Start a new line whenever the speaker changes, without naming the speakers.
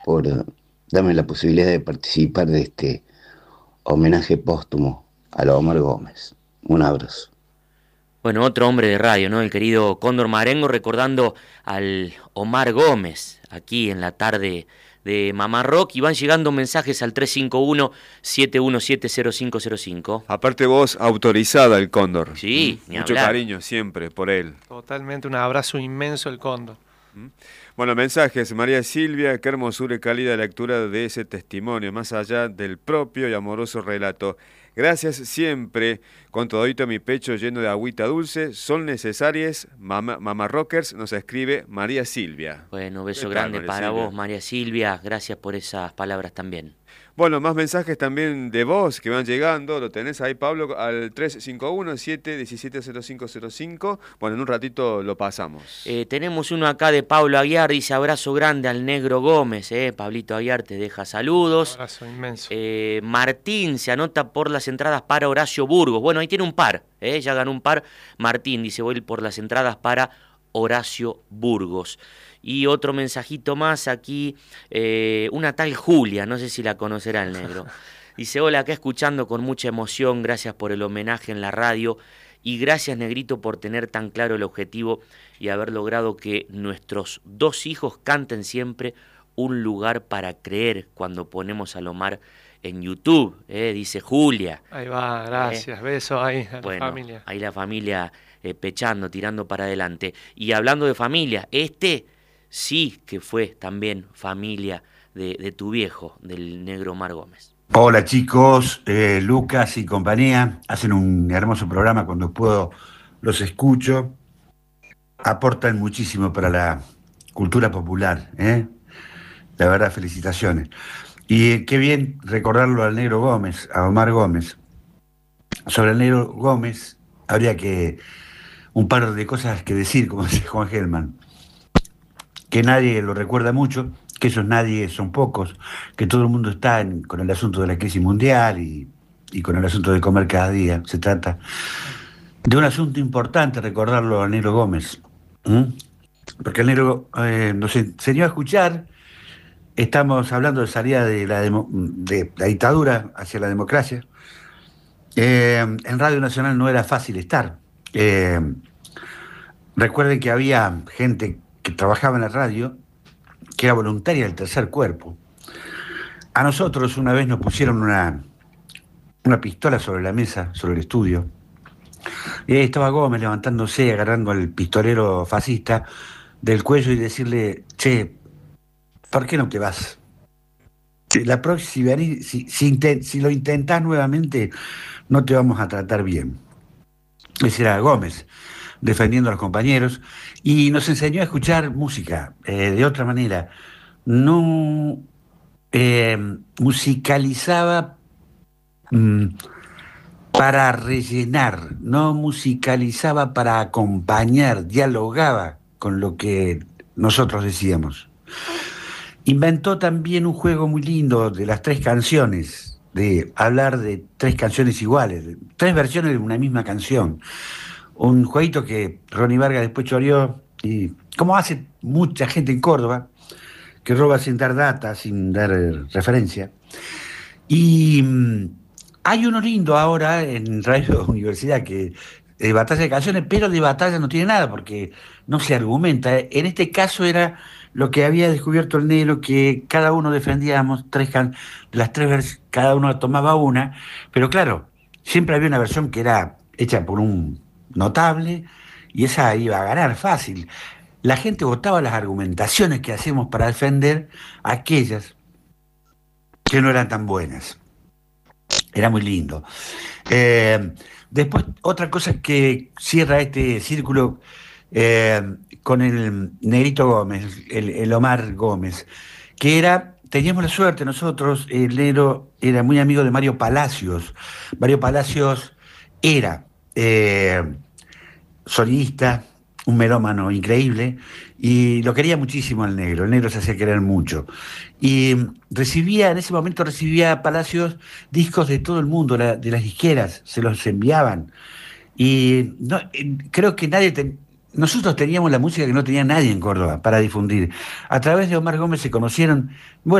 por darme la posibilidad de participar de este homenaje póstumo a la Omar Gómez. Un abrazo.
Bueno, otro hombre de radio, ¿no? El querido Cóndor Marengo recordando al Omar Gómez aquí en la tarde de Mamá Rock y van llegando mensajes al 351-717-0505.
Aparte vos, autorizada el Cóndor.
Sí, ni
Mucho
hablar.
cariño siempre por él.
Totalmente, un abrazo inmenso el Cóndor.
Bueno, mensajes. María Silvia, qué hermosura y cálida lectura de ese testimonio, más allá del propio y amoroso relato. Gracias siempre, con todito mi pecho lleno de agüita dulce, son necesarias, mamá rockers, nos escribe María Silvia.
Bueno,
¿Qué
beso
tal,
grande
María
para
Silvia?
vos, María Silvia. Gracias por esas palabras también.
Bueno, más mensajes también de voz que van llegando, lo tenés ahí, Pablo, al 351-717-0505. Bueno, en un ratito lo pasamos.
Tenemos uno acá de Pablo Aguiar, dice abrazo grande al Negro Gómez. Pablito Aguiar te deja saludos.
Abrazo inmenso.
Martín se anota por las entradas para Horacio Burgos. Bueno, ahí tiene un par, ya ganó un par. Martín dice, voy por las entradas para Horacio Burgos. Y otro mensajito más aquí, una tal Julia, no sé si la conocerá el negro. Dice, hola, acá escuchando con mucha emoción, gracias por el homenaje en la radio y gracias, Negrito, por tener tan claro el objetivo y haber logrado que nuestros dos hijos canten siempre Un lugar para creer cuando ponemos a Lomar en YouTube, dice Julia.
Ahí va, gracias, besos ahí a la familia.
Ahí la familia pechando, tirando para adelante. Y hablando de familia, sí que fue también familia de tu viejo, del negro Omar Gómez.
Hola chicos, Lucas y compañía, hacen un hermoso programa, cuando puedo los escucho, aportan muchísimo para la cultura popular, La verdad, felicitaciones. Y qué bien recordarlo al negro Gómez, a Omar Gómez. Sobre el negro Gómez habría que un par de cosas que decir, como dice Juan Gelman, que nadie lo recuerda mucho, que esos nadie son pocos, que todo el mundo está con el asunto de la crisis mundial y con el asunto de comer cada día. Se trata de un asunto importante recordarlo al negro Gómez, porque el negro nos enseñó a escuchar. Estamos hablando de salida de la dictadura hacia la democracia. En Radio Nacional no era fácil estar. Recuerden que había gente que trabajaba en la radio, que era voluntaria del tercer cuerpo. A nosotros una vez nos pusieron una pistola sobre la mesa, sobre el estudio, y ahí estaba Gómez levantándose, agarrando al pistolero fascista del cuello y decirle, che, ¿por qué no te vas? La próxima, si lo intentás nuevamente, no te vamos a tratar bien. Ese era Gómez, defendiendo a los compañeros, y nos enseñó a escuchar música de otra manera. No musicalizaba para rellenar, no musicalizaba para acompañar, dialogaba con lo que nosotros decíamos. Inventó también un juego muy lindo de las tres canciones, de hablar de tres canciones iguales, tres versiones de una misma canción. Un jueguito que Ronnie Vargas después choreó, y como hace mucha gente en Córdoba, que roba sin dar data, sin dar referencia. Y hay uno lindo ahora en Radio Universidad que de batalla de canciones, pero de batalla no tiene nada porque no se argumenta. En este caso era lo que había descubierto el negro, que cada uno defendíamos de las tres versiones, cada uno tomaba una, pero claro, siempre había una versión que era hecha por un notable y esa iba a ganar fácil. La gente votaba las argumentaciones que hacemos para defender aquellas que no eran tan buenas. Era muy lindo. Después, otra cosa que cierra este círculo con el Negrito Gómez, el Omar Gómez, que teníamos la suerte nosotros, el negro era muy amigo de Mario Palacios. Mario Palacios era solista, un melómano increíble, y lo quería muchísimo el negro se hacía querer mucho. Y en ese momento recibía Palacios discos de todo el mundo, de las disqueras, se los enviaban. Y no, creo que nadie nosotros teníamos la música que no tenía nadie en Córdoba para difundir. A través de Omar Gómez se conocieron, bueno,